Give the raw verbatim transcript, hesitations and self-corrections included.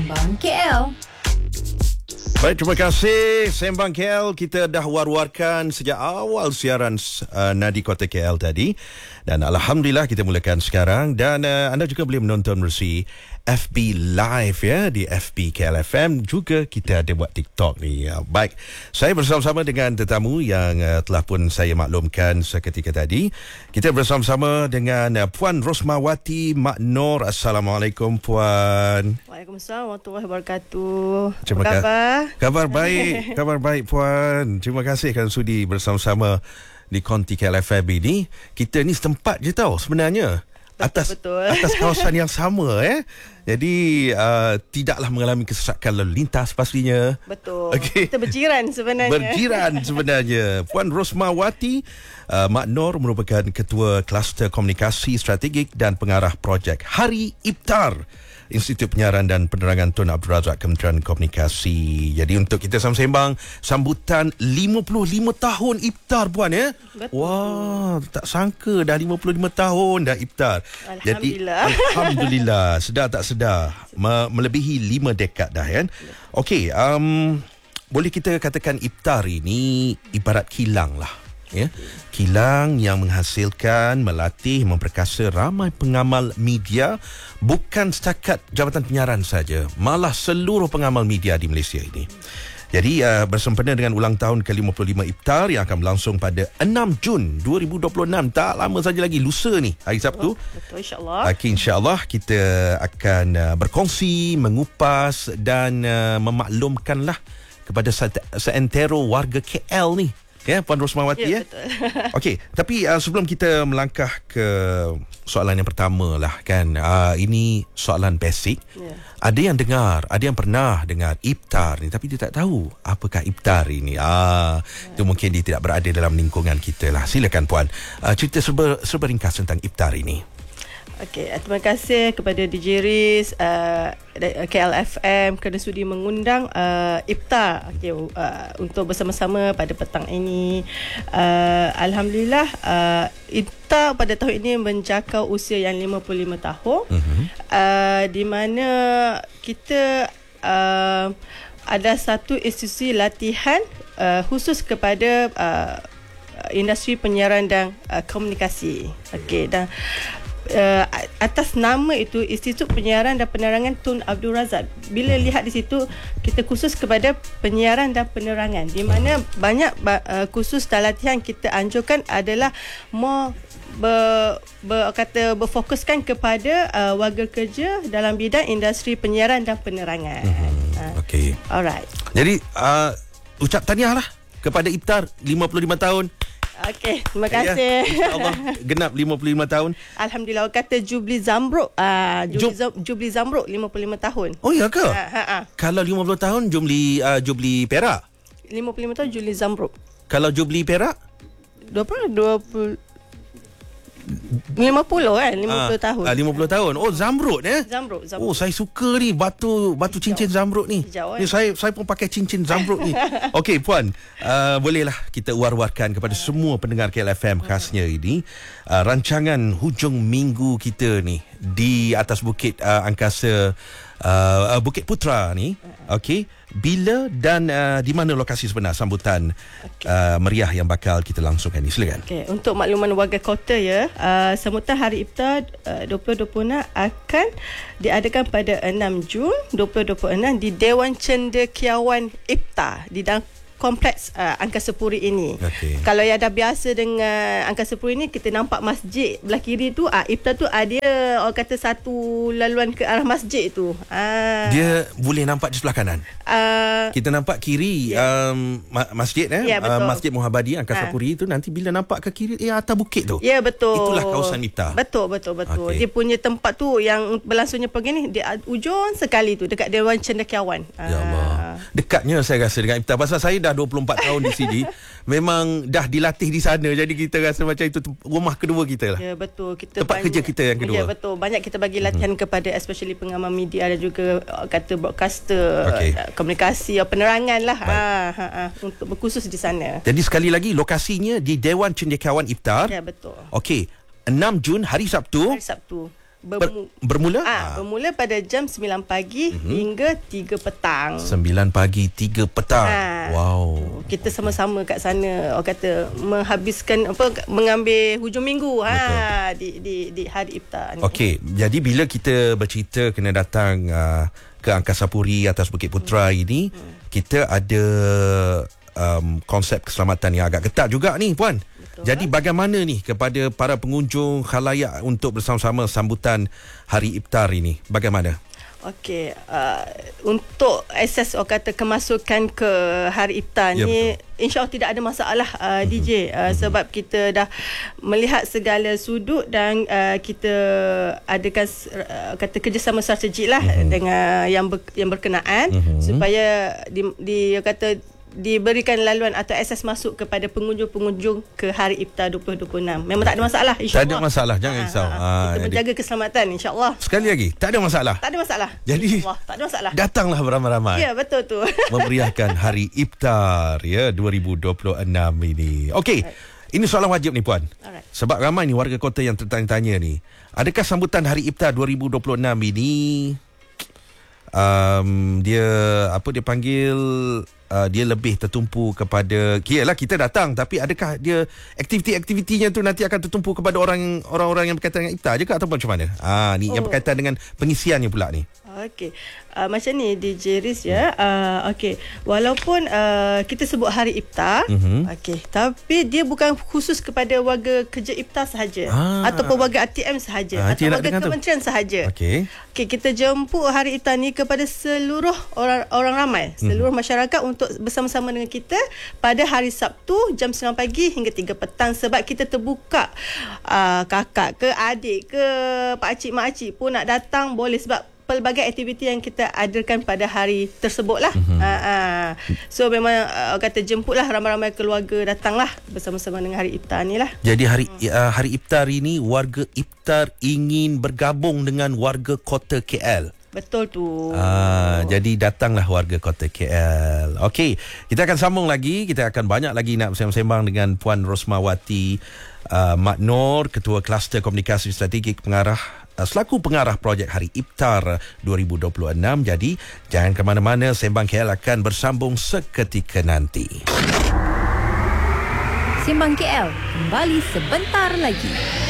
Sembang K L. Baik, terima kasih Sembang K L. Kita dah war-warkan sejak awal siaran uh, Nadi Kota K L tadi. Dan Alhamdulillah kita mulakan sekarang. Dan uh, anda juga boleh menonton melalui F B Live ya, di F B K L F M. Juga kita ada buat TikTok ni. Uh, baik, saya bersama-sama dengan tetamu yang uh, telah pun saya maklumkan seketika tadi. Kita bersama-sama dengan uh, Puan Rosmawati Mak Nur. Assalamualaikum Puan. Waalaikumsalam warahmatullahi wabarakatuh. Terima Apa khabar? Kabar baik, kabar baik Puan. Terima kasih kerana sudi bersama-sama di Konti K L F M ini. Kita ni setempat je tau sebenarnya. Atas betul. atas kawasan yang sama eh. Jadi uh, tidaklah mengalami kesesakan lalu lintas pastinya. Betul. Okay. Kita berjiran sebenarnya. Berjiran sebenarnya. Puan Rosmawati uh, Mak Nur merupakan Ketua Kluster Komunikasi Strategik dan Pengarah Projek Hari Iftar Institut Penyiaran dan Penerangan Tun Abdul Razak Kementerian Komunikasi. Jadi untuk kita sama-sembang sambutan lima puluh lima tahun iftar Puan ya. Betul. Wah, tak sangka dah lima puluh lima tahun dah iftar. Alhamdulillah. Jadi alhamdulillah, sedar tak sedar me- melebihi lima dekad dah kan. Okey, um, boleh kita katakan iftar ini ibarat kilang lah. Ya, kilang yang menghasilkan, melatih, memperkasa ramai pengamal media, bukan setakat Jabatan Penyiaran saja, malah seluruh pengamal media di Malaysia ini. Jadi uh, bersempena dengan ulang tahun ke lima puluh lima Iftar yang akan berlangsung pada enam Jun dua ribu dua puluh enam, tak lama saja lagi, lusa ni, hari Sabtu. Betul, insya-Allah. Okay, insya-Allah kita akan uh, berkongsi, mengupas dan uh, memaklumkanlah kepada seantero warga K L ni. Ya, Puan Rosmawati ya. Ya, betul. Okey, tapi uh, sebelum kita melangkah ke soalan yang pertama lah kan. Uh, ini soalan basic. Ya. Ada yang dengar, ada yang pernah dengar iftar ni tapi dia tak tahu apakah iftar ini. Ah, ya. Itu mungkin dia tidak berada dalam lingkungan kita lah. Silakan Puan. Uh, cerita serba, serba ringkas tentang iftar ini. Okey, terima kasih kepada D J Riz, uh, K L F M kerana sudi mengundang uh, iftar okay, uh, untuk bersama-sama pada petang ini. Uh, Alhamdulillah, uh, iftar pada tahun ini menjangkau usia yang lima puluh lima tahun. Uh-huh. Uh, di mana kita uh, ada satu institusi latihan uh, khusus kepada uh, industri penyiaran dan uh, komunikasi. Okey, dan Uh, atas nama itu Institut Penyiaran dan Penerangan Tun Abdul Razak. Bila lihat di situ, kita khusus kepada penyiaran dan penerangan, di mana banyak uh, khusus dan latihan kita anjurkan adalah more ber, ber, kata berfokuskan kepada uh, warga kerja dalam bidang industri penyiaran dan penerangan. Hmm, uh, Okey. Alright. Jadi uh, ucap tahniah lah kepada iftar lima puluh lima tahun. Okey, terima kasih. Ya, InsyaAllah genap lima puluh lima tahun. Alhamdulillah, kata Jubli Zamrud. Ah, Jubli, Jum- Jubli Zamrud lima puluh lima tahun. Oh ya ke? Ha, ha, ha. Kalau lima puluh tahun Jubli uh, Jubli Perak. lima puluh lima tahun Jubli Zamrud. Kalau Jubli Perak? dua puluh dua puluh lima puluh kan, lima puluh ah, tahun. Ah, lima puluh tahun. Oh, Zamrud eh? Zamrud, Zamrud. Oh, saya suka ni batu batu cincin Zamrud ni. Hijau, Ni eh? saya saya pun pakai cincin Zamrud ni. Okey, Puan, uh, bolehlah kita war-warkan kepada semua pendengar K L F M khasnya ini uh, rancangan hujung minggu kita ni di atas bukit uh, angkasa uh, Bukit Putra ni. Okey, bila dan uh, di mana lokasi sebenar sambutan okay. uh, meriah yang bakal kita langsungkan ni? Silakan. Okay, untuk makluman warga kota ya, uh, sambutan Hari Iftar uh, dua ribu dua puluh enam akan diadakan pada enam Jun dua ribu dua puluh enam di Dewan Cendekiawan Iftar di dalam kompleks uh, Angkasa Puri ini. Okay. Kalau yang dah biasa dengan Angkasa Puri ini, kita nampak masjid belah kiri tu, uh, iftar tu uh, dia orang kata satu laluan ke arah masjid tu. Uh, Dia boleh nampak di sebelah kanan. Uh, Kita nampak kiri yeah. um, ma- masjid eh yeah, uh, Masjid Muhabadi Angkasa Ha. Puri tu, nanti bila nampak ke kiri eh atas bukit tu. Ya, betul. Itulah kawasan iftar. Betul, betul, betul. Okay. Dia punya tempat tu yang berlangsungnya pergi ni di ujung sekali tu dekat Dewan Cendekiawan. Ya Allah. Dekatnya saya rasa dengan iftar. Pasal saya dah dua puluh empat tahun di sini. Memang dah dilatih di sana. Jadi kita rasa macam itu rumah kedua kita lah. Ya, betul. Kita tempat banyak, kerja kita yang kedua. Ya, betul. Banyak kita bagi latihan hmm. kepada especially pengamal media dan juga kata broadcaster, okay. komunikasi, penerangan lah. Ha, ha, ha, untuk berkhusus di sana. Jadi sekali lagi lokasinya di Dewan Cendekiawan Iftar. Ya, betul. Okey. enam Jun hari Sabtu. Hari Sabtu. Bermu- Ber, bermula? Ah, bermula pada jam sembilan pagi mm-hmm. hingga tiga petang. sembilan pagi, tiga petang. Ah. Wow. Kita sama-sama kat sana, orang kata menghabiskan apa, mengambil hujung minggu ha di di di hari iftar ni. Okey, jadi bila kita bercerita kena datang uh, ke Angkasa Puri atas Bukit Putra hmm. ini, hmm. kita ada um, konsep keselamatan yang agak ketat juga ni, Puan. Betul. Jadi bagaimana ni kepada para pengunjung khalayak untuk bersama-sama sambutan hari iftar ini? Bagaimana? Okey, uh, untuk akses orang kata kemasukan ke hari iftar ya, ni insya-Allah tidak ada masalah uh, D J uh, mm-hmm. sebab kita dah melihat segala sudut dan uh, kita adakan uh, kata kerjasama strategik lah mm-hmm. dengan yang ber, yang berkenaan mm-hmm. supaya di, di kata diberikan laluan atau akses masuk kepada pengunjung-pengunjung ke hari iftar dua puluh dua puluh enam. Memang tak ada masalah, insya-Allah. Tak ada masalah, jangan risau. Ha, ha, kita menjaga keselamatan, insya-Allah. Sekali lagi, tak ada masalah. Tak ada masalah. Jadi, Allah, tak ada masalah. Datanglah beramai-ramai. Ya, betul tu. Memeriahkan hari iftar ya dua ribu dua puluh enam ini. Okey. Right. Ini soalan wajib ni, Puan. Alright. Sebab ramai ni warga kota yang tertanya-tanya ni. Adakah sambutan hari iftar dua ribu dua puluh enam ini um, dia apa dia panggil Uh, dia lebih tertumpu kepada, kiralah kita datang, tapi adakah dia aktiviti-aktivitinya tu nanti akan tertumpu kepada orang orang-orang yang berkaitan dengan iftar je ke ataupun macam mana? Ah ni oh. yang berkaitan dengan pengisiannya pula ni. Okey. Uh, macam ni D J Riz ya. Uh, okey. Walaupun uh, kita sebut hari iftar, mm-hmm. okey, tapi dia bukan khusus kepada warga kerja iftar sahaja ah. ataupun warga R T M sahaja ah, atau warga kementerian tu. sahaja. Okey. Okey, kita jemput hari iftar ni kepada seluruh orang orang ramai, seluruh mm-hmm. masyarakat untuk bersama-sama dengan kita pada hari Sabtu jam sembilan pagi hingga tiga petang sebab kita terbuka uh, kakak ke adik ke pakcik makcik pun nak datang boleh sebab pelbagai aktiviti yang kita adakan pada hari tersebut lah. Mm-hmm. Uh, uh. So memang uh, kata jemputlah ramai-ramai keluarga datanglah bersama-sama dengan hari iftar ni lah. Jadi hari uh, hari iftar ini warga iftar ingin bergabung dengan warga kota K L. Betul tu. Ah, jadi datanglah warga kota K L. Okey, kita akan sambung lagi. Kita akan banyak lagi nak bersembang dengan Puan Rosmawati uh, Mat Noor, Ketua Kluster Komunikasi Strategik Pengarah uh, selaku pengarah projek Hari Iftar dua ribu dua puluh enam. Jadi jangan ke mana-mana, Sembang K L akan bersambung seketika nanti. Sembang K L kembali sebentar lagi.